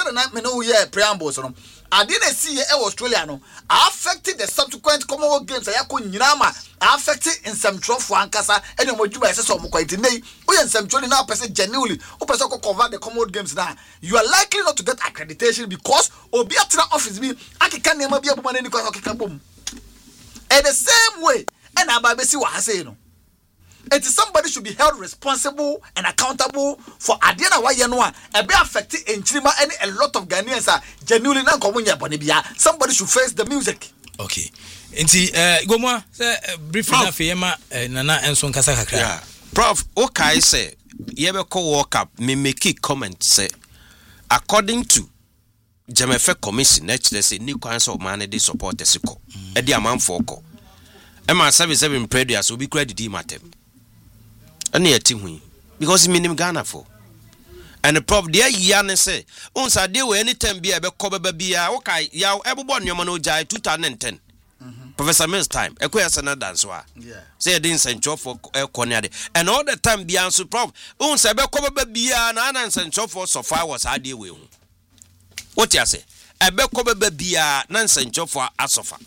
said na me no year preambles no I didn't see Australia no affected the subsequent Commonwealth Games ayako nyina ma affected in some trophy ankasa ene mo djuma ese so mo kwati nei o yen some trophy na person genuinely o person ko cover the Commonwealth Games now you are likely not to get accreditation because obi atra office bi akeka nema bi abuma ni ko akeka bom in the same way and ababesi wa say no it is somebody should be held responsible and accountable for adena wa ye no a be affected enchirima and a lot of Ghanaians are genuinely na komunya bone bia somebody should face the music. Okay nti gomwa say briefly na fe yema nana enso nkasa kakra. Yeah prof okay say ye be call World Cup me make comment say according to Jamefe commission actually say ni kwan so man dey support esiko e dey amanfo ko e ma 77 predators obi credit di matem and yet because minimum Ghana for and the prof there yan say unsa dey we anytime be be ko baba bia okay ya ebobon nyoma no jai 2010 Professor Mills time ekoya sana dance wa say dey sencho for ekoniade and all the time bia so prof unsa be ko baba bia na na sencho for so far was ade we hu what you say ebe ko baba bia na sencho for asofa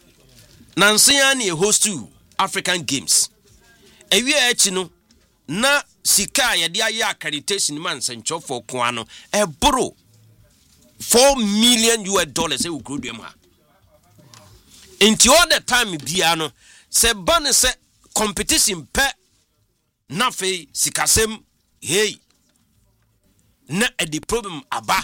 nansia na host to African Games ewie echi no na sika ya dia ya accreditation man sencho for kwano e boro $4 million e ukrodum ha inti all the time bia no se ban se competition pe na fe sikasem hey na the problem aba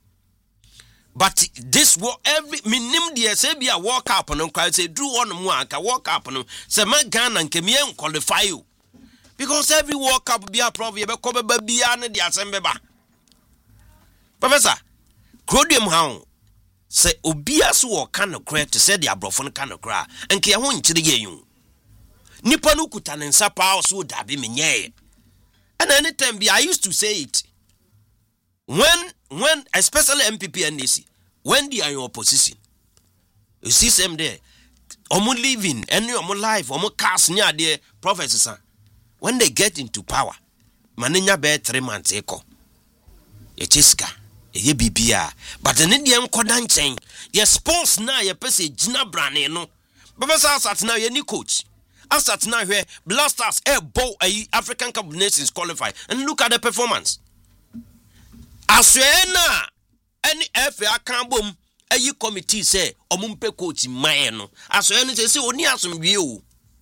but this what every minimum the say be a World Cup no cry say do one mo aka World Cup no se ma Ghana nke me qualify you because every World Cup be a prof you be ko be bia na the assemble ba Professor Krodium how say obia so wo kan no cry to say the abrofo no kan no cry nke ye ho nchire ye yu nipa no kuta ne nsa pa so dabe menye and anytime be I used to say it when especially MPP and DC when they are in opposition you see them there omo living any omo life omo cast near there prophets when they get into power manenya be 3 months eko ye chiska ye bibia but the dem koda nchen ye sponsor na ye pese gina brane no Professor Asat now ye ni coach Asat now where Blasters bow African Cup Nations qualify and look at the performance Aswena any FA kan bom ayi committee say omumpe coach man no aswena say oni asomdwe o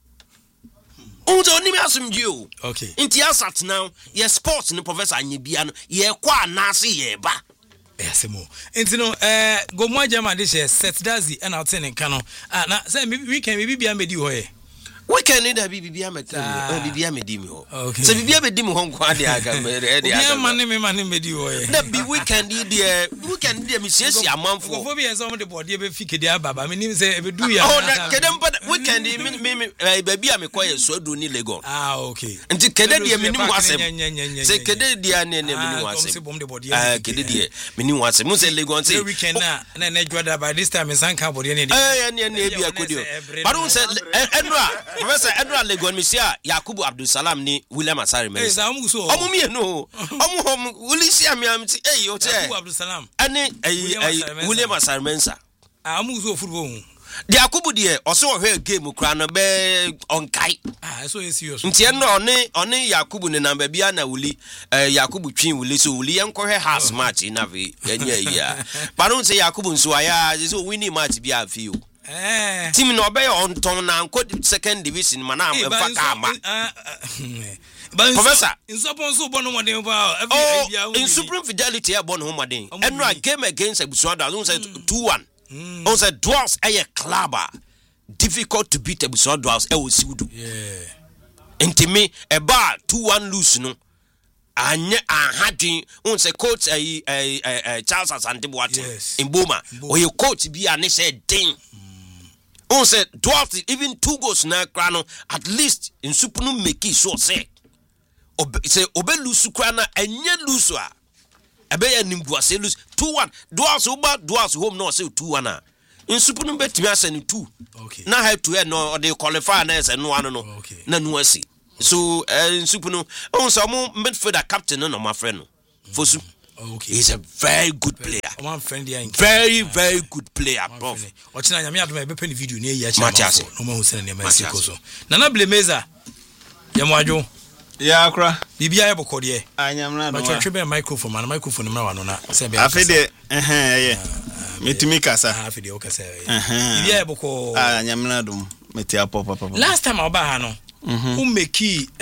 oni asomdwe o okay inti Asat now ye sports no Professor Anyebia no ye kwa anase ye ba yes mo inti no gomwa jama de set dazi and out in kano na say weekend bibia medi ho ye weekend need bibia bibia medi mi ho so bibia medi mi ho kwa de aga me aga mane medi ho ye na bi weekend dey mi siesie amanfo go be so mo de body be fike de ababa me nim say e be du ya na kedem weekend me baby am ko ye so do ni Lagos okay nti kede de me nim wasem say kede de ane me nim wasem kede de me nim wasem mo say Lagos say weekend na Jordan by this time sanka body ne ne bi akodio but mo say Professor Edward Legon Misia Yakubu Abdul Salam ni William Asare Mensa. Omumie no. Omuhom Ulisia miamti o te. Yakubu Abdul Salam. Ane William Asare Mensa. Amuguso football. The Yakubu de oso hwe game kura no be onkai. So serious. Nti no one Yakubu ne namba bia na Uli Yakubu twin Uli so Uli enkohwe house match na ve enya ya. Paro say Yakubu nso aya so winning match bia afi o. Team no be on ton na nko second division mana mfa ka ama Professor in so bono modern ba in Supreme Fidelity e bono modern eno a game against Abusuado I say 2-1 on say Dwarfs a club difficult to beat Abusuado Dwarfs e Osiudu intimi e ba 2-1 lose no anye ahadwen on say coach Charles Asante Boateng in Boma or your coach bi ane say den on said Dwarfs even 2 goals na krano at least in supunu make sure say obelu krana enye lusu a ebe ya nimbuase lose 2-1 Dwarfs home no say 2-1 in supunu betimi aseni 2 okay na have to no they qualify na say no one no na no asi so in supunu on say mo midfielder captain no my friend no fosu Okay. He's a very good player. One friend here. Very good player, bro. Watching Nyame adom be pen video near ya Matias. No man who send them Mexico so. Nana Blemeza. Yamwajo. Yeah, akra. Bibia ya bokɔ de. Anyam na do. But you trebe microphone, man microphone ma wa no na. Afide yeah. Metimi kasa. Afide o kasa. Bibia ya bokɔ. Anyam na do. Meti papa. Last time I ba ha no. Who make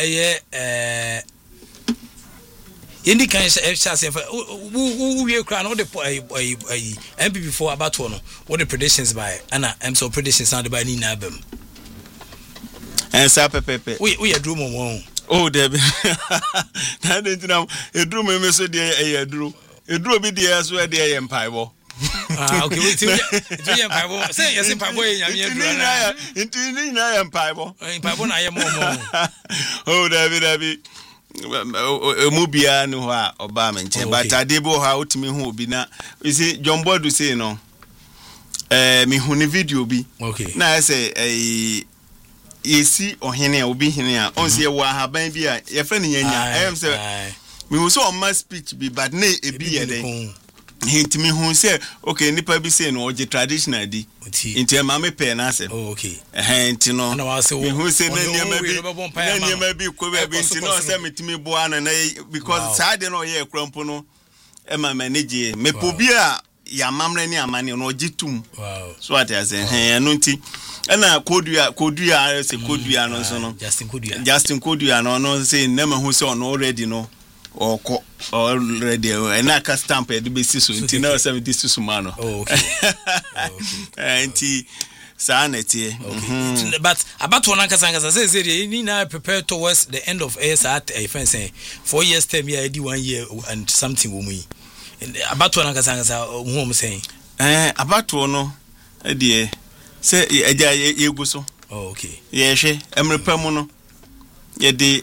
Indi kan chance who we cry no the MPP for about one what the predictions by ana so predictions sound by ni na bam and sa pepe we adru mo won oh there be na dey na edru me so dey edru bi dey so dey empaibo okay wait till empaibo say yes empaibo nyame edru na na empaibo na ye mo oh there be mubia no ha oba menche but adebo ha otimi hu obi na you see John Bodu say no me hu ni video bi okay na say yesi ohene obi hene a on say wa haban bi a ye friend nyanya I am say me hu so on my speech bi but na ebi ye den hintimi hu say okay nipa bi say no oje traditional di inti ma me pe na say okay enti no me hu say na niam bi ko bi inti no say metimi bo ana na because sade no ye krampo no e ma manage me po bi a ya mamre ni amane no ojitum so what I say no nti na kodua say kodua no so no Justin kodua no say na ma hu say on already no oko already and I can stamp it be so until now 70 sumano okay anti sanity but about one ankasa say ni na prepare towards the end of at a fence 4 years term here I do 1 year and something wo mu about one ankasa who am saying about one no e say eja yegu so okay ye hwe emrepa mu no ye di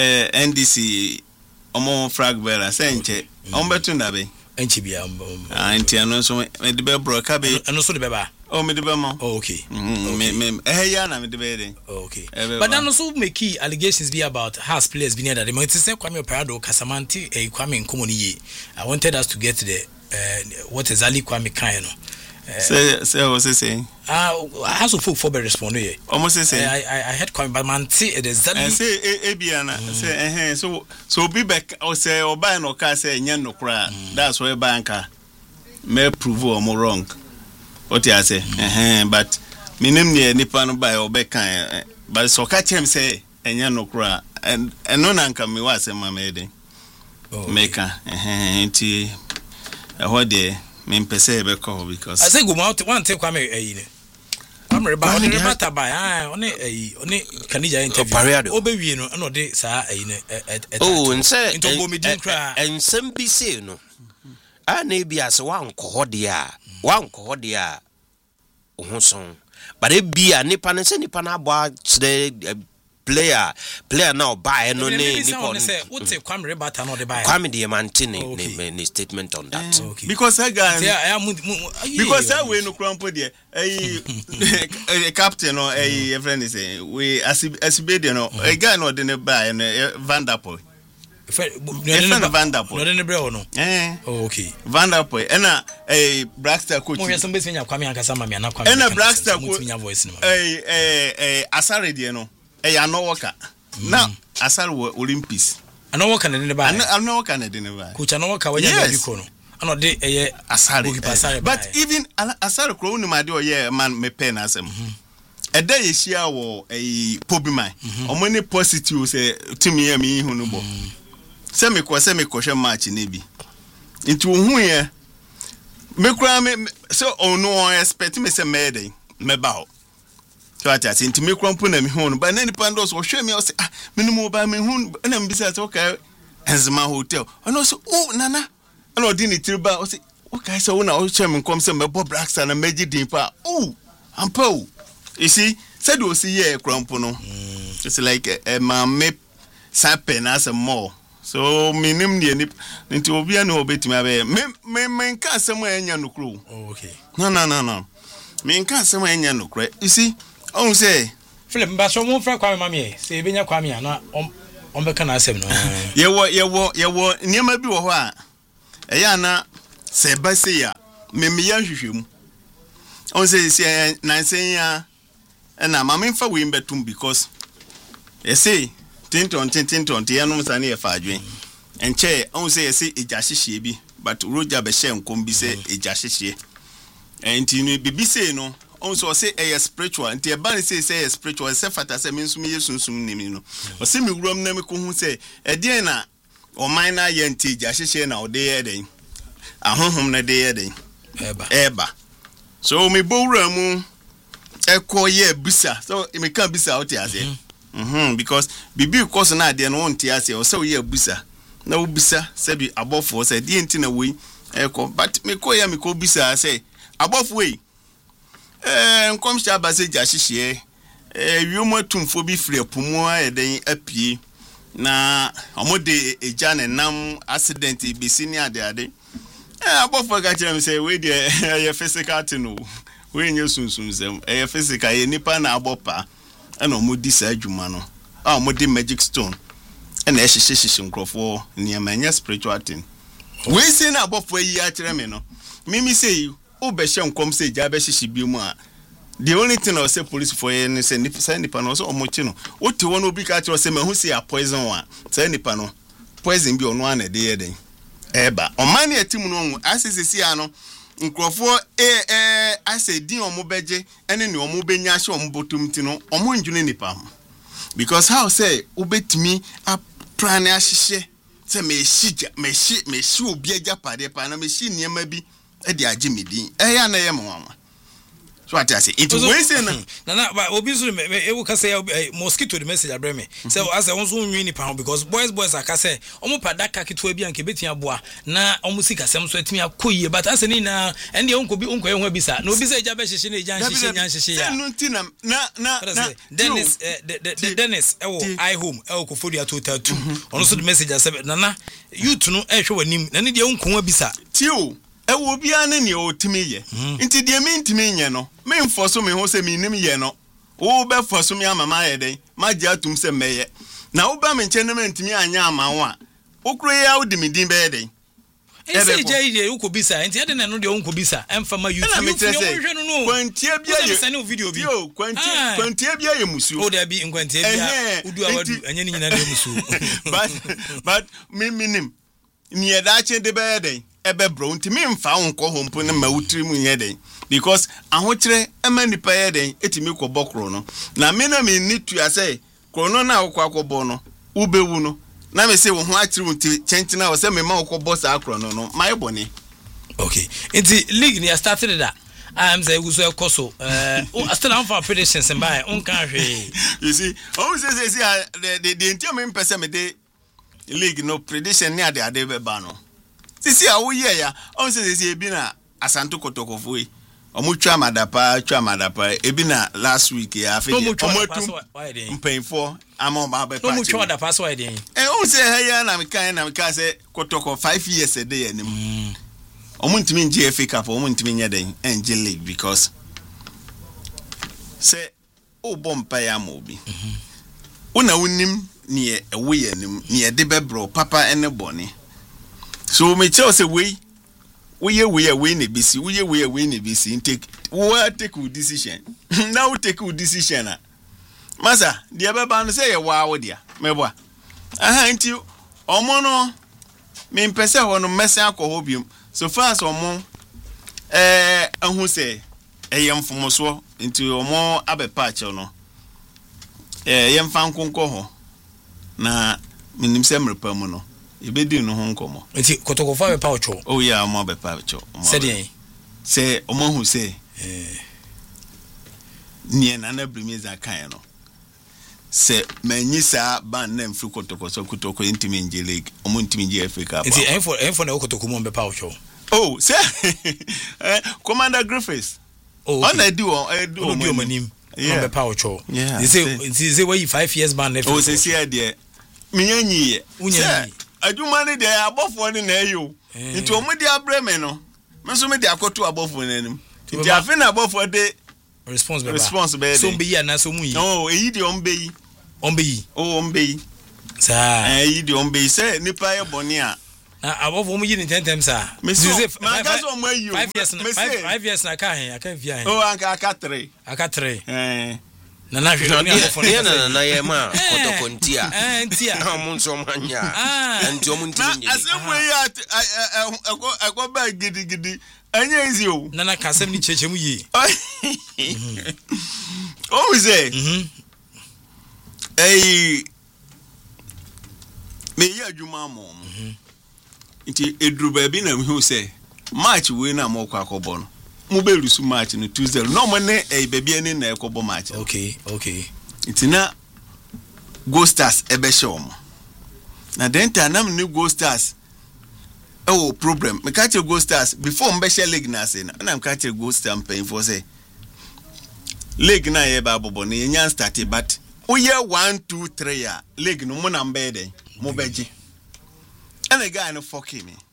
NDC omo frag bearer senche ombetu ndabe enchi bia anti ano so me de be bro ka be ano so de be ba o me de be mo okay me ya na me de be den okay but then also make key allegations be about house players be near that they say Kwame Parado Kasamanti Kwame Nkomo ni ye I wanted us to get to the what exactly Kwame kan no say what say House of folk for be respond here almost say I had Kwame but man say it is that say ebiana say so be back or say or buy no car say nya no kra that's why banker may prove or more wrong what you say but minim ne nipa no buy or be kan but so catch him say nya no kra and no nanka me wa say mama eden maker nti what dey me pese be call because I say go out one take Kwame ne Kwame reba tabai one kanija interview obewie no na ode saa ne nse into go medin kra ensem bi say no na bia se wankɔ hɔ de a ohoson but e bia nipa ne se nipa na abo kyerɛ player na oba no ne nipa no say what say Kwame reba ta no de buy Kwame de maintain ne statement on that because that guy because that way no krampo there captain or a friend is we asibede no a guy no de ne buy Van der Poel Van der Poel no de ne bre no okay Van der Poel na a Blackstar coach mo yesem be nya Kwame ankasa ma me na Kwame na Blackstar coach voice no asare de no I know worker. Now, Asar Olympics. I know worker in the bar. I know worker in the bar. Coach, I know worker when you are. I know they Asar. But even Asar Crown, my dear, yeah, man, me pen as him. A day is here or a pobima. Or many positive say to me, who know. Semi question match in Navy. Into who here? Me cram so, oh no, I expect me some mayday. Me bow. So I just into me crumple na me hon but any pandos or show me say minimum ba me hon na me bisa okay Enzema hotel and also nana and o dini triba o say okay so na o show me come say me Bob Blackstar na meji din pa ampa you see said o see here crumple no it's like a me sapen as a more so minim ne ni nti obi na obetimi abe me nka asem anya no kro okay no me nka asem anya no kro you see on say Philip Mbaso mo fra Kwame mame say benya Kwame na on be kana asem no yewo niam bi wo ho a eya na se ba se ya memiya hwehwem on say na say ya na mamemfa we mbetum because say tinton ye no msa na ye fa adwen enche on say eja hyehye bi but roja be hye nkom bi say eja hyehye enti no bibi say no on say e spiritual enti e ba say spiritual say fata say me nsum ye sunsum nimi no o say me wuram na me ko hu say e de na o man na ye enti eja hyehye na o de ye den ahohom na de ye den eba so me bo wuram ekoye bisa so me kan bisa out here say because bibi course na de no won tie ase o say we bisa na wo bisa say bi abofo say die nti na we eko but me ko ya me ko bisa say abofo we nkom sha ba say ja hyehye wiumo tumfo bi free apumu a eden apie na omode eja ne nam accident ibisi ni ade abofo ga kire me say we dey ya physical thing we nye sunsun zem physical ye nipa na abopa na omodi sa adwuma no a omodi magic stone na ehyehyehye nkrofo niamanya spiritual thing we say na abofo yi a kire me no mimi say o be hye nkom say ja be hyehye bi mu a the only thing I say police for ye say nipa no so omochi no o te won obi ka kire say mahu say a poison one say nipa no poison bi ono ana de ye den eba o man e tim no asisi ano nkrofo I say din omobeje ene ne omobenya hye omobotum ti no omonjune nipa because how say obetimi a plan ahye say me shi obi aja pade pa na me shi niema bi e de age medin ya na ye mwanwa so ati say it we say na obi so e wo ka say mosquito the message abre me say as won so nwi nipa because boys aka say omo padaka kitwa bi anke betia boa na omo sika sem so atimi akoyie but as ni na ende onko bi onko ehwa bisa na obi say ja be hyehye na eja hyehye nya hyehye ya no ntina na Dennis ewo I home ewo kofodia total 2 ono so the message asebe na youth no ehwe wanim na ne de onko bisa tio ewo bia na ne otimi ye nti de me ntimi nye no me mfoso me ho se me nim ye no wo be foso me amama ye den ma gya tum se meye na wo ba me nche ne me ntimi anya amawo a okro ya wo de me din be ye den ese je ide wo ko bisa nti ade na no de wo ko bisa emfa ma youth me hwe no kwantie bia ye se ne video bi yo kwantie bia ye musu o da bi kwantie bia udu awadu anya ni nyina na musu but me minim ni e da che de be ye den ebe bro nti me mfa wonko hompo na mawutiri mu nye den because ahokyere ema nipa ye den etimi ko bokro no na me na me ni tu ase krono na akwakobo no ubewu no na me se wo ho akiri nti chenchina wo se me ma akwakobo sa krono no my boni okay nti league ni started that I am say we so koso still am for predictions and by on kan hwe you see oh say the ntio me pese me de league no prediction ni ade be ba no sisi a wo ye ya on say ebi na Asanto Kotokofo yi omutwa madapa ebi na last week ya afi omotu mpainfo ama ba be pa omutwa madapa so ide on say he ya na meka say Kotoko 5 years a day anim omuntimi nje FA Cup omuntimi nya den enje league because say o bompa ya ma obi una wonim ne ewe ya nim ne de bebro papa ene boni so me tell say we ne bisi we ne bisi take a decision now take a decision masa dia beba no say ye wa dia mebo nti omo no me mpese ho no mese akọ biom so far as omo ahu say yemfomoso nti omo abepa ache no yemfa nkonko ho na minim se mrepa mu no ibedi no ho nkomo enti Kotokofo be pa ocho oh yeah mo be pa ocho se omo hu se nie na na brimiza kan no se manyisa ban na mfru Kotoko intimi nje league omo intimi nje FA Cup enti enfo na Kotoko mo be pa ocho oh se Commander Griffiths on do manim be pa ocho they say why 5 years ban oh se see there minyanyi adwuma ne de abofo ne na eyo nti omudi abreme no menso me de akoto abofo nanim nti afi na abofo de response be so be ya na so mu yi no eyi de ombe yi sa eyi de ombe yi se nipa ye boni a above woman in 10 times, sir. Me say 5 years na ka hen, I can via. Oh, aka 3. Aka 3. Na na ye ma kotokontia ntia na mo nso manya nti o mo ntimi asem ya akwa ba gidi anya ezi o na kasem ni chechemu yi o we say me ya adwuma mo nti eduru ba bi na me hu say match we na mo kwa akobo no mo be rusu match no 2-0 no mo ne baby ani na ekobo match okay nti na Go Stars ebe show mo na denta na me Go Stars problem me catch Go Stars before mbe share league na say na me catch Go Stars pay for say league na ye ba bobo na yen start but o ye 1 2 3 ya league no mo na mbe den mo beji and guy no fucking me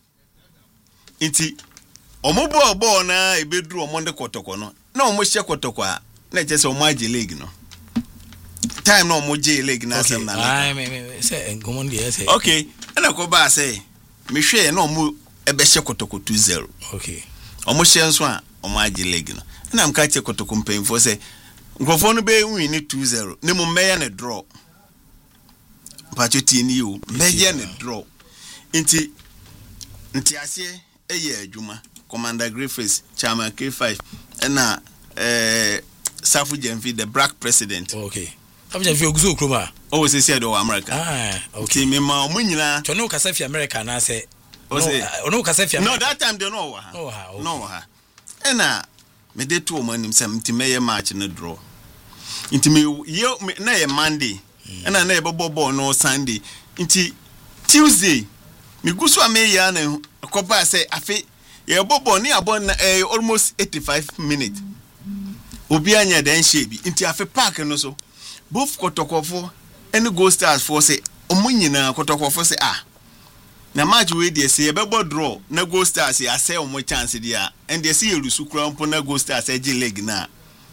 nti omo bo na ebedru omo de kotoko no na omo hye kotoko a na je se omo age league no time no omo je league na sem na me say enkomo dey say okay na ko ba say me hwe na omo ebe hye kotoko 2-0 okay omo hye nso a omo age league no na am ka che kotoko mpemfo say nkofo no be win ni 2-0 ne mo meya ne draw pacho ni you meya ne draw nti ase eye adwuma Commander Griffiths Chairman K5 na Safu Jemfi the black president okay Safu Jemfi oguzo kroma o se se do America okay me ma omunyina to no kasa fi America na say no kasa fi no that time they no ha na me dey to omanim sem nti meye match no draw nti me na ye Monday na ye bobo no Sunday nti Tuesday me gusu ameya na kopa say afi ye bobo ni abon almost 85 minutes obi anya den shebi nti afi park no so both kotokofo any Go Stars for say omunyina kotokofo say na match we dey say be draw na Go Stars ya say omo chance dia and dey see erusu kura mpo na Go Stars age leg na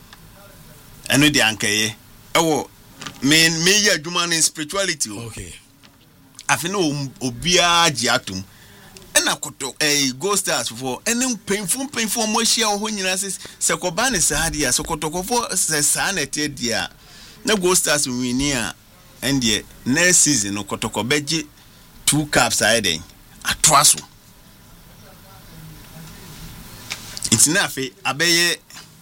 eno dey ankaye ewo me ya adwuma in spirituality okay afi no obi agi atum na koto Go Stars for any painful mo hia ho nyina se koba ne saade ya so kotokofo se sa na te dia na Go Stars wini a and next season no kotoko beji 2 caps aiden atwaso it's na fe abeye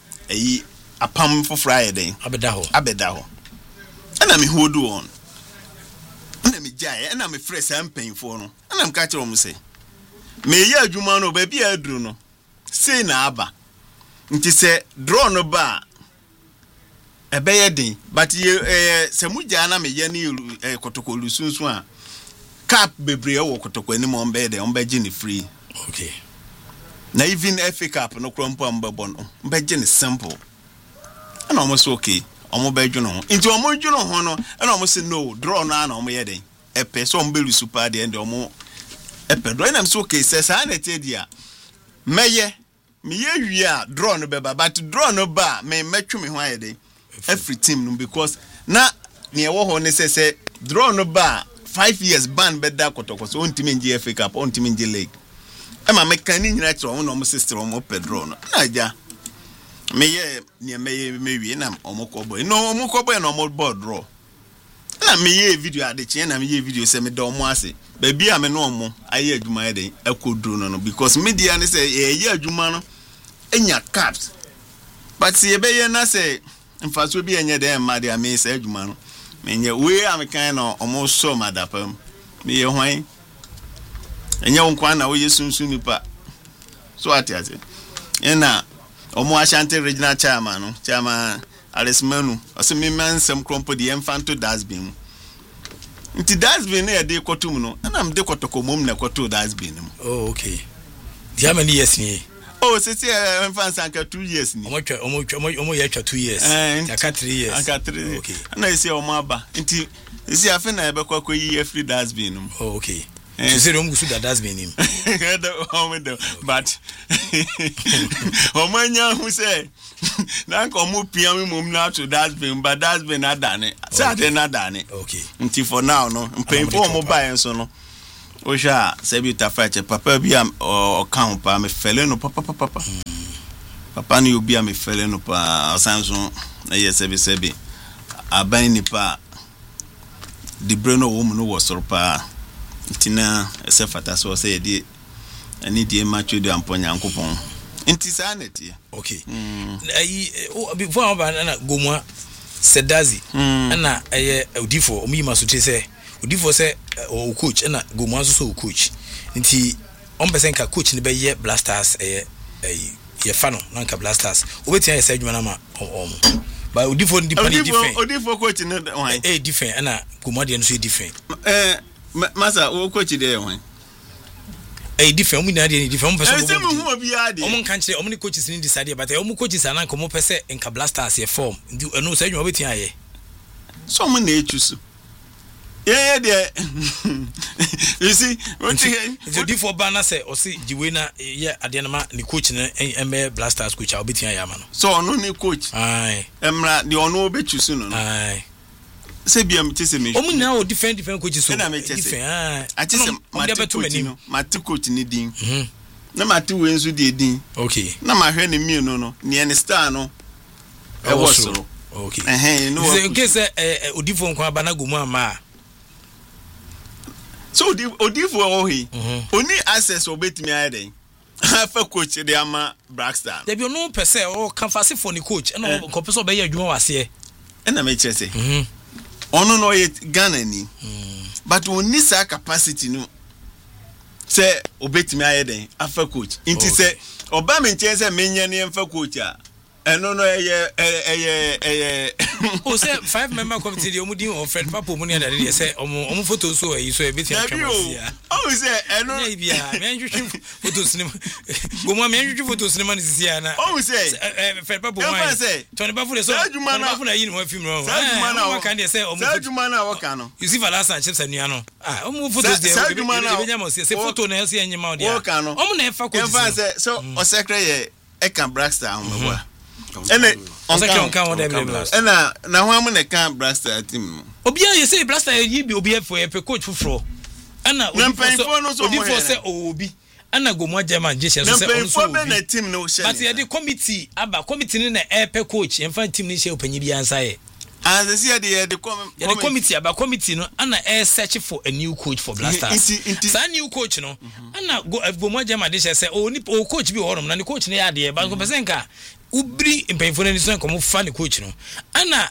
apam for Friday abeda ho ana me hold on ana me jai ana me fresh am painful no ana me ka kire o say me ya adwuma no ba bia aduru no sei na aba nti se draw no ba ebeye din but se muja na me ye ni kotoko lusunsun a cap bebre wo kotoko ani mo mbe de ombeji ni free okay na even FA Cup no krompo ambebo no mbeji ni simple ana omo so okay omo beju no nti omo ju no ho no ana omo se no draw na omo ye den epe so ombe super de and omo epedo na so okay se sa na tedia meye me ye wi a draw no beba but draw no ba me metwu me ho ayede every team no because na ne wo ho ne se draw no ba 5 years ban beda kotoko so ontimi nje FA Cup ontimi nje league ema mekani nyina tro ho no mo sister mo pedro no na ja meye ne meye mewi na omokoboy no omokoboy no mo board draw na meye video adeche na meye video se me do mo ase ba bia me no omo aye adwuma eden akoduro no because media ne se ye adwuma no enya caps but se be ye na se mfaso bi enye dem ma de ame se adwuma no menye we am kan no omo so madapam me ye hwan enye wonkwan na wo yesunsu nipa so atiase ena omo Ashanti regional chairman no chairman Aresmanu ose me mansem krompo de emfanto dasbin nti dasbin na de kotum no na am de kotoko mom na koto dasbin no oh okay how many years ni oh sisi emfansa anka 2 years ni omo ye twa 2 years aka 3 years aka 3 okay na isi omo aba nti isi afi na ebe kwa yi free dasbin no oh okay so say omo gusu da dasbin nim but omanya hu say na nko omo piam mom na to dasbin but dasbin adane say ade na dane okay nti for now no mpemfo omo buy enso no Osha sebi tafrache papa bi am o kan pa me fele no papa papa ni obi am fele no pa Samson na ye sebi aban ni pa the brain no woman no was pa tina se fata so say di ani di macho di amponya nkopon nti sanity okay before na gomwa sedazi na odifo omiyima so tese odifo se o coach na gomwa so coach nti on person ka coach ni be ye Blasters ye fano na ka Blasters obetia ye say dwuma na ma ba odifo ndi pani different odifo coach no wan different na gomwa de no so different masa o coach de wan different na de different person go mu hu bi ade omo kan kire omo ni coaches ni decide but omo coaches ana ko mo pese nka Blasters ye form ndi eno say dwuma obetia ye so mo na echusu yeah there you see what you do for banner say o see jiwe na ye ade na ma ni coach na embe Blasters coach a obetia ya ma no so no ni coach ai emra de ono obechusu no ai se bia me tese me omo na o different coaches so different I tese mati coach ni din na mati wenzu de din okay na ma hwe ni mi no ni en star no e wo so okay no in case odifo nkwa bana gomu ama so odifo ohi oni access obetimi ayden afa coach de ama Blackstar there be no person o kan fase for ni coach na ko person be ye adwuma wase na me chese ono no ye Ghana ni but oni sa capacity no say obetimi ayden afa coach inti say oba me chese menye ne afa coach a no o say 5 member committee de omudin o Fred Papa mu ne da de say omo photos so yi so e beti atwa o say no bia me nhwehwe photos ni gomo me nhwehwe photos ni man sisi ana o say Fred Papa mu say Tony Bafu de so Tony Bafu na yi no afim no o kan de say omo Sajuma na waka no you see Valasa chips anua no omo photos de be nya mo say photo na so enyima o de omo na e fa ko say so o secret ye e kan Blackstar ho wa ene na ho am na kan Blackstar team obi a say Blackstar yi bi obi for e coach fufro ana obi for say obi ana gomo German je say so na team no share but the committee aba committee ni na e coach en team ni share opanyi bi ansa ye as they say the committee aba committee no ana search for a new coach for Blasters sa new coach no ana gomo German je say o coach bi horom na ni coach ne ya de ba ko person ka ubri impemfone ni so komo fa ni coach no ana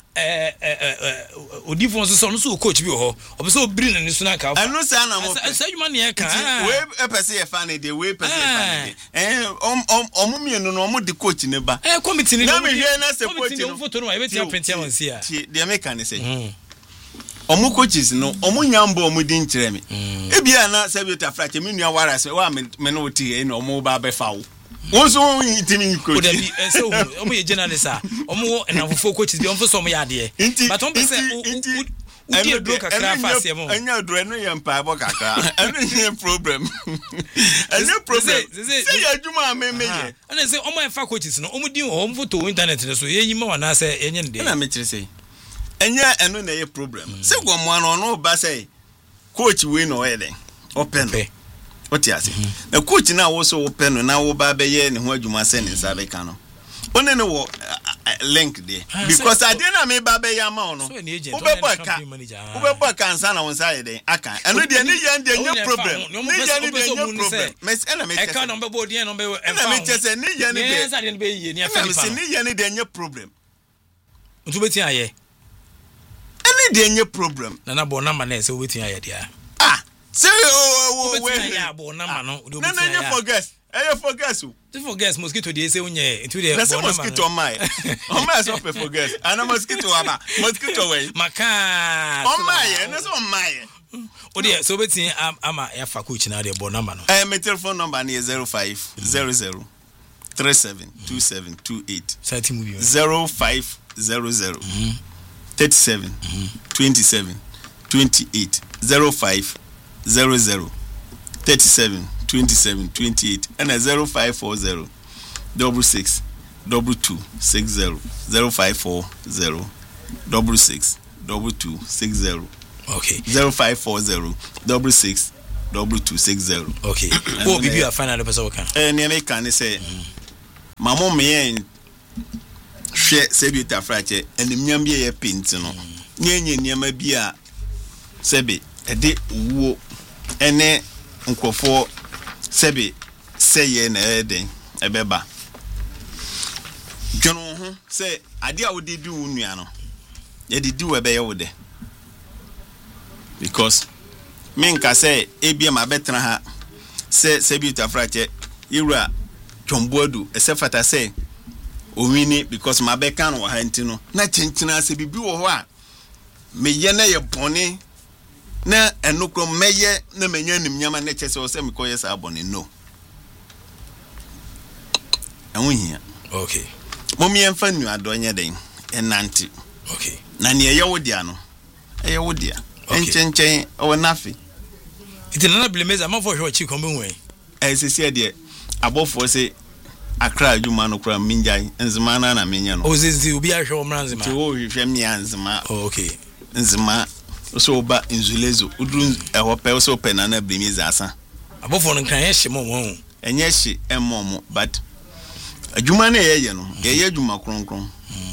odifo so no coach bi ho obeso obri na ni so na ka fa anu sa na mo sa dwuma ne ka we pese e fa ni de we pese e fa ni omumienu no omo de coach ne ba committee ni na me hwe na se coach no photo no e beti print ya wansi a de me kan say omo coaches no omo nyambo omo din kire me e bia na Sabiota Frache me nua wara se wa me no ti e no omo ba be fa wo wonso intimi coach odabi so omo ye journalist a omo na fofo coaches bi onfo so omo ya de but on pese udi dro kakra fast ye mo anya dro no ye mpa bo kakra anu ye problem anu problem say ya djuma me ye ana say omo fa coaches no omo din o omo to internet ne so ye nyima wana say enye nde na me kire say enya enu na ye problem say gomo ano no ba say coach we no ye den open what you say na coach na wo so open na wo ba be ye ne ho adwuma se ne sa be ka no one ne wo link there because I didn't me ba be ya ma no wo be boy kan sa na won sa ye den aka enu de ne ye de nye problem ne ye ne de nye problem mes ena me e ka no be bo de no be ena me chese ne ye ne de sa de be ye ne afa ne ye ne de nye problem ntu beti aye ene de nye problem na bo number na se wo beti aye dia say we ya bo number no do beti aye na forget forget mosquito dey say unye into the na mosquito mai o mai so forget ana mosquito aba mosquito we maka o mai na so mai o dey so beti ama ya fa coach na dey bo number no my telephone number is 0500 372728 sati movie 0500 37 27 28 0500 37 27 28 and 0540 66 22 60 0540 66 22 60 okay 0540 66 2260. Okay. Oh, bibi a final episode kan. Ne me kan say mamo me hwe Sebiuta Frache enimnyam bi ye paint no. Nyenye niam bi a sebe ede wo ene nkofo sebe seye na eden ebeba. Dwono ho say ade a wo de di wo nua no. Ye di di we be ye wo de. Because men ka say ebia ma betra ha say Sebiuta Frache yura twomboadu esefata say owini because ma be kan wo ha ntino na chenchina se bibi wo ho a meye na ye bone na enokro meye na menya nimnyama na chese wo se mekoye sa bone no enwuhia. Okay. Momi emfa nu adonye den enanti. Okay. Na ne ye wodia no eye wodia enchenchen o nafi Itinana blemeza ma for hwe chi kombe wen esisi de abofo se akra adwuma no kra minjai nzima na menya no ozizi obi ahwe omranzima ti wo hwehwe mia nzima. Okay. Nzima so ba inzulezo udru ehope so penana blemeza asa Abofo no kan ye hye mo won enye hye emom but adwuma na ye no ye adwuma kronkron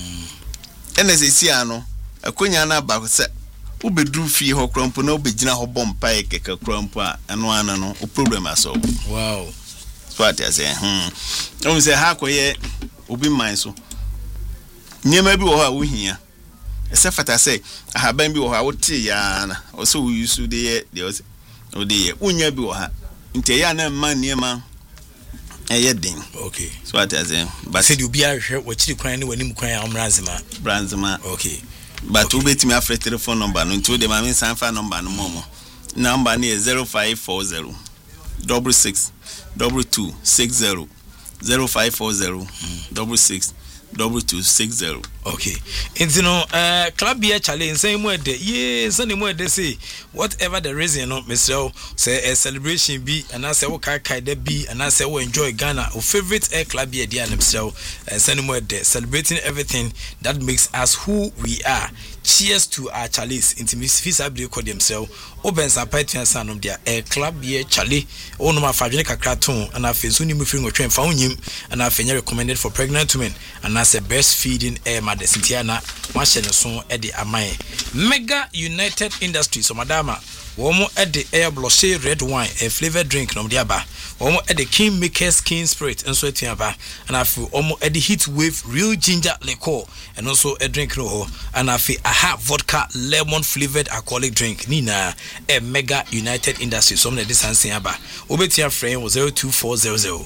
ene sesi ano akonya na ba se ubedru fi ho krompo na obegina ho bompa ekeka krompo a eno ana no o problem aso. Wow. So what I say o say ha koye obi man so nyema bi wo ha wo hia ese fata say ahaban bi wo ha wo tie ya na o so wo yusu de o de ye unya bi wo ha nte ya na man nyema din. Okay. So what I say but said you be ahwe wo chiri kwan ne wanim kwan a omranzima branzima. Okay. But we bet me after telephone number no to the mami sanfa number no momo. Number ni 0540 66 22 60 0540 66 2260. Okay. It's club here challenge say mo de ye say mo de say whatever the reason no Mr. say a celebration be and I say wo kai de be and I say we enjoy Ghana our favorite air club here there Mr. say mo de celebrating everything that makes us who we are. Cheers to our Charlies intimacy feasible call themselves open sapatian sanom dia air club here Charlie ono ma fadwene kakra ton and afenso ni mfiri ngotwen fa unyim and afenya recommended for pregnant women and as a breastfeeding air mothers ntiana ma hye ne so e de aman Mega United Industries so madama womo e de air blushy red wine a flavored drink no dia ba womo e de King Makers King Spirit enso etua ba and afi womo e de Heat Wave real ginger liqueur and also a drink no and afi aha vodka lemon flavored alcoholic drink nina a Mega United Industries so na distance aba obetia friend was 02400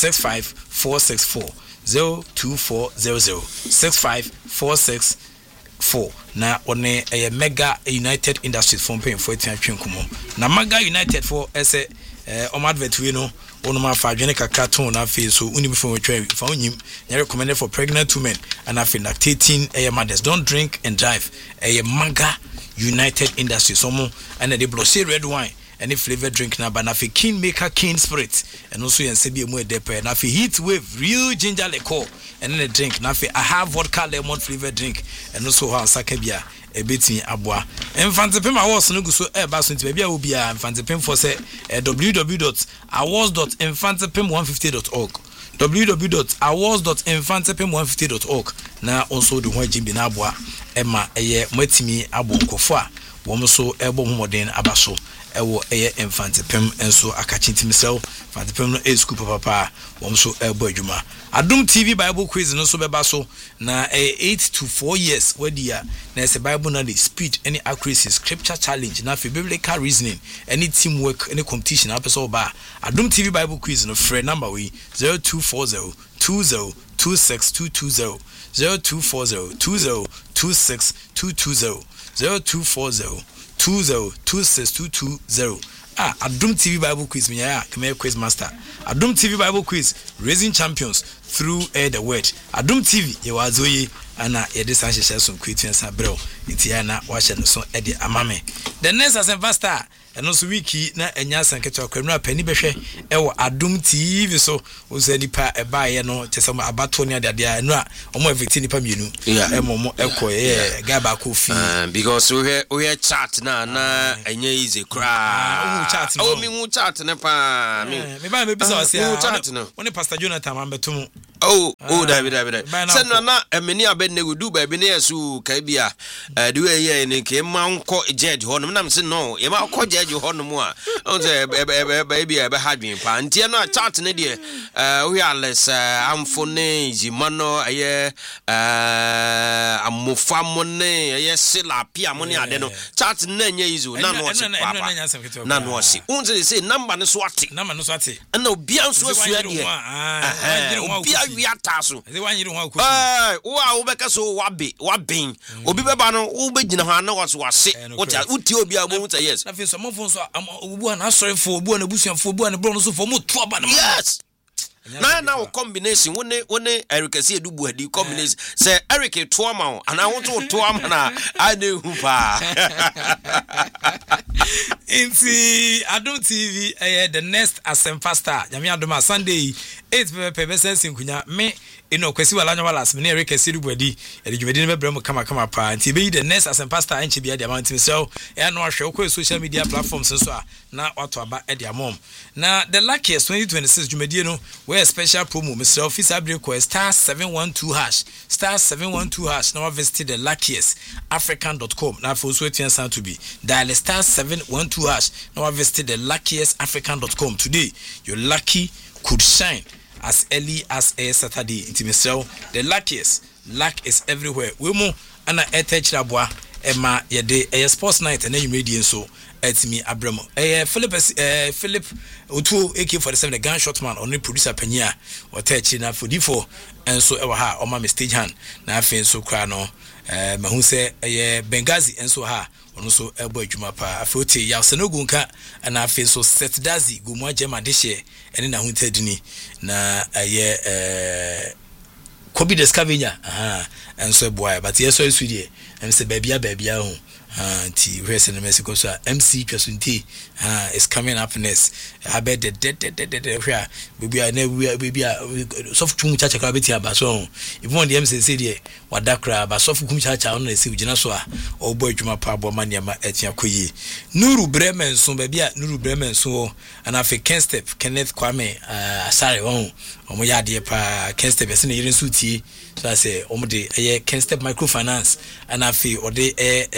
65464 02400 65464 na one a Mega United Industries for paying for it na Mega United for ese advert we no ono ma fa adwene kakra ton na fe so uni before we try fa onyim na recommended for pregnant women and after lactating mothers. Don't drink and drive a Mega United Industries so mo and the blushy red wine any flavored drink na banafi King Maker King Spirit and also yense bi emu edepe na fi Heat Wave real ginger liqueur and then the drink na fi I have vodka lemon flavored drink and also ha saka bia ebetini aboa Mfantepem awards no guso e ba so nti bia obi a Mfantepem for say www.awards.mfantepem150.org www.awards.mfantepem150.org na also the ho jimbi na aboa ema eye matimi abonkofo a wo so ebo homoden abaso ewo eye Mfantepem enso akachinti misel Mfantepem no e school papa wo so ebo adwuma Adum TV Bible quiz no so beba so na 8 to 4 years wedia na ese Bible na the speed any accuracy scripture challenge na for biblical reasoning any teamwork any competition na person ba Adum TV Bible quiz no free number we 0240 2026220 0240 2026220 0240 2026220 Adum TV Bible quiz me ya come quiz master Adum TV Bible quiz raising champions through the word Adum TV ye wazoye ana ye de san hyehyɛ so kwetuen sa bro ntia na wa hye no so e de amame the next as investor ɛno so wiki na enya sanketo akwa no apani behwe ɛwɔ Adom TV so ozo nipa ɛbaayɛ no kyesɛ abato ne ade no a ɔmo eviti nipa mienu ɛmomo ɛkɔ gaba ko fi because we chat na enya easy cry mi hu chat ne pa me ba me bisa wase chat no one Pastor Jonathan ambetum David send na emeni abenne gudu ba bi ne yesu ka bia de we ye ne ke ma nko judge ho no na se no ye ma ko judge ho no mu a on say ba bia be hadwen pa ntie no chat ne de we ales amfone jimano aye amofa mo ne aye sila pia mo ne ade no chat na nya izu na no se papa na no se on say number ne so ate na obi anso asua de obi awia taso wo beka so wabe obi beba no wo begina ho na waso wase uti obi abo say yes na fe so mo fon so obu na sorry for obu na busuanfo obu na bro no so for mo to aba no yes na combination wone Eric say do buadi combination say Eric to ama ana won to ama na ade hu pa inti Adom TV the next Asempa Star nyame adoma Sunday 8 pebe sense nkunya me ino kwesi wala nya wala asme Eric say do buadi e dwumedi ne bebrem kama pa nti be the next Asempa Star enche bia dia mantim so e no ahwe ko social media platforms so a na wato aba e dia mom na the luckiest 2026 dwumedi no we special promo Mr. Officer Break star 712 hash now visit the luckiest african.com now for so to be dial star 712 hash now visit the luckiest african.com today your lucky could shine as early as a Saturday Mr. the luckiest luck is everywhere we mo ana etechirabwa ema yede a sports night and you made so etimi abramo Philip Otu AK47 the gunshot man on the producer Penya or techi na for D4 and so ever ha on my stage hand na afen so kra no mahu se Benghazi and so ha ono so ebo adwuma pa afoti ya Sanogu nka na afen so set dazi gumu agema de hye ene na huntadini na Kobe the scavenger and so boy but yes so sweet and say baby ho ti rest in Mexico so MC Kwasunti is coming up next I bet the here baby soft kum chacha ka beti aba so even on the MC say there wadakra ba soft kum chacha on na se ugina so a obo adwuma pa abo maniama etia koyi Nuru Bremen so baby Nuru Bremen so and afi Kenneth Kwame Asare won omo ya de pa Kenstep ese na yire sutie so I say omo de Kenstep microfinance and afi ode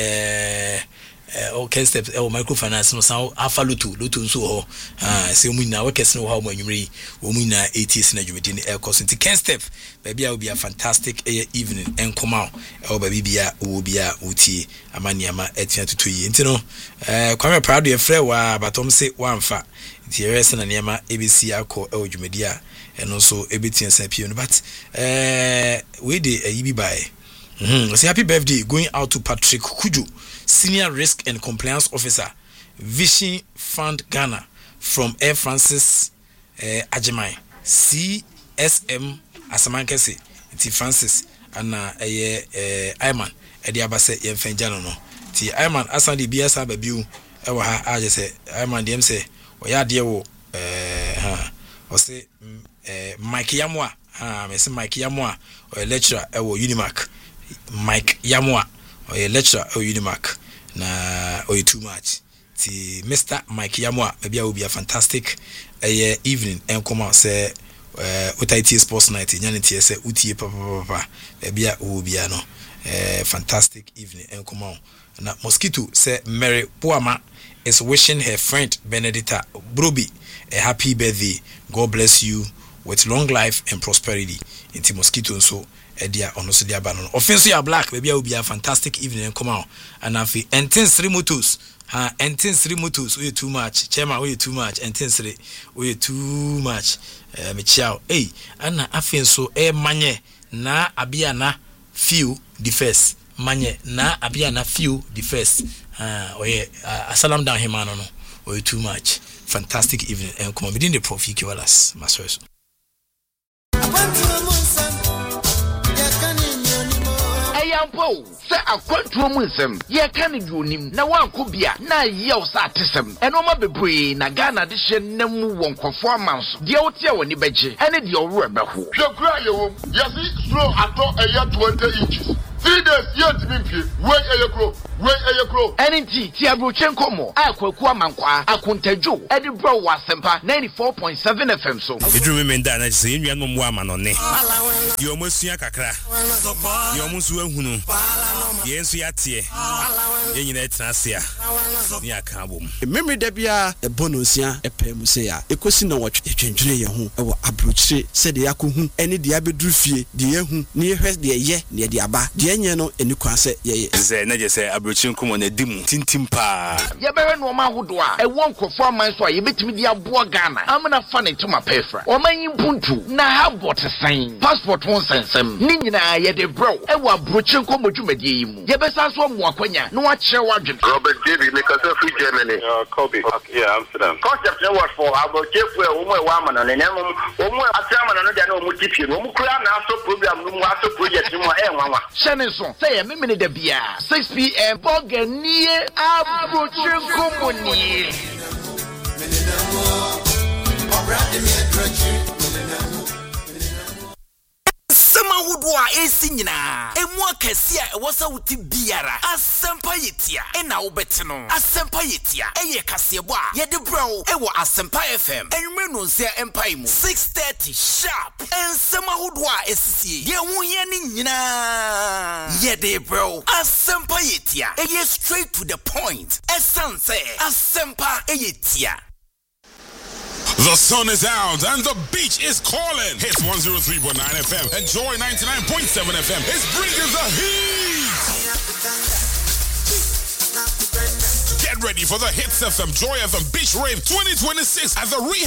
Kenstep microfinance no san afa lutu so ho say omu na workers no ho manwumre omu na 80s na dwumedi ne cost nti Kenstep baby will be a fantastic evening and come out baby bia wo bia utie amaniama etia tutoyi nti no Kwame proud ye frɛ wa batom se wamfa nti rest na niama ABC akọ dwumedi a eno so ebetia sapie no but we dey yibi by say happy birthday going out to Patrick Kuju, Senior Risk and Compliance Officer, Vision Fund Ghana, from Air Francis Ajimai, CSM Asamankese, T Francis, and Ayman, Ediabase Yenfenjano. T Ayman Asandi Biasa Babu, Ewa I just say, Ayman DM say, Oya Dio, or say Mike Yamwa, Mr. Mike Yamwa, or a lecturer, Ewo Unimark. Mike Yamwa or a lecturer or Unimark na or too much. See Mr. Mike Yamwa maybe I will be a fantastic evening and come out say UTIT Sports Night in Yanity say UTI papa maybe I will be no fantastic evening and come out. Na Mosquito say Mary Puama is wishing her friend Benedicta Broby a happy birthday. God bless you with long life and prosperity. Inti Mosquito so edia ono so dia banon offense ya black baby will be a fantastic evening and come out and afi intensely motos intensely motos we too much chairman we too much intensely we too much me chiao ana afi so manye na abia na few the first manye na abia na few the first asalam down him no we too much fantastic evening and come on within the Prof Wallace Masreso ampo se akwantuo mu nsem ye ka ne duonim na wanko bia na ye sa atesem eno ma bebre na Ghana de hye namu wonkofo amanso de wotia woni beje ene de owro beho hwekura yewo yesi slow ato eya 20 inches 3 days yet mimpie we eyekro enti ti abrochen komo akwaku amankwa akontadwo ede bro wasempa 94.7 FM so edru me nda na se enua no mu amanone ye omasua kakra ye omusu ahunu ye nsu yatie ye nyina etrasia ni aka bom memre da bia ebonosia epem se ya ekosi na wotwe twentwene ye ho ewo abrochire se de yakohu ene de abedru fie de yehu ne yehwe de ye ne de aba de enye no eni kwase ye ze na je se abrochire nkomo na dimu tintim pa ye bewe no ma hodo a ewo nkofo aman so a ye betimi de abo Ghana amna fa ne tuma pefra o manyi puntu na habot sign passport won sensem ni nyina ye de bro ewo abrochire nkomo dwumadie yi mu ye besa so mu akwanya no a kire wadwen Robert David make us free Germany Kobe yeah Amsterdam concept no what for abrochire fu e wo mu wa amana ne nemu wo mu atrama no de na wo mu tipie wo mu kura na aso program no mu aso project mu e nwanwa shene so say ye memene da bia 6 p.m. Boganie abrochire nkomo ni Sama hudwa esi nyina emu akasi a ewo sa wuti biara asempa yetia ena wobetino asempa yetia eye kasebo a ye de bro ewo asempa FM enwere no nsia empai mu 6:30 sharp ensama hudwa esisi ye hu ye ni nyina ye de bro asempa yetia eye straight to the point esanse asempa yetia. The sun is out and the beach is calling. Hits 103.9 FM and Joy 99.7 FM is bringing the heat. Get ready for the Hits FM Joy FM Beach Rave 2026 at the Rehab